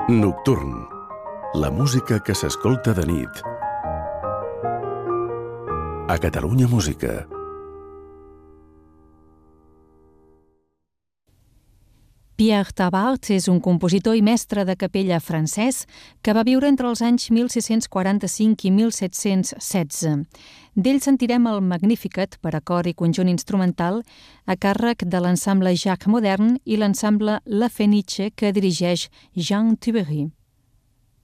Nocturn. La música que s'escolta de nit. A Catalunya Música. Pierre Tabart és un compositor i mestre de capella francès que va viure entre els anys 1645 i 1716. D'ell sentirem el Magnificat per a cor i conjunt instrumental a càrrec de l'ensemble Jacques Modern i l'ensemble La Fenice que dirigeix Jean Tubery.